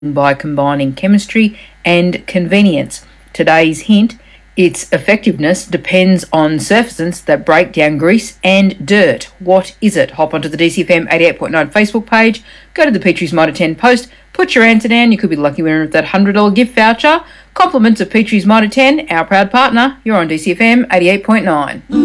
by combining chemistry and convenience. Today's hint: its effectiveness depends on surfaces that break down grease and dirt. What is it? Hop onto the DCFM 88.9 Facebook page, go to the Petrie's Mitre 10 post, put your answer down. You could be the lucky winner of that $100 gift voucher. Compliments of Petrie's Mitre 10, our proud partner. You're on DCFM 88.9.